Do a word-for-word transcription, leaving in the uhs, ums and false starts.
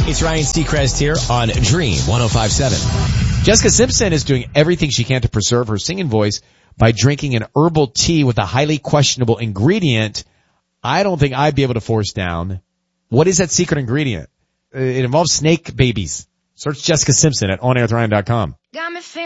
It's Ryan Seacrest here on Dream one oh five point seven. Jessica Simpson is doing everything she can to preserve her singing voice by drinking an herbal tea with a highly questionable ingredient. I don't think I'd be able to force down. What is that secret ingredient? It involves snake babies. Search Jessica Simpson at on air with ryan dot com.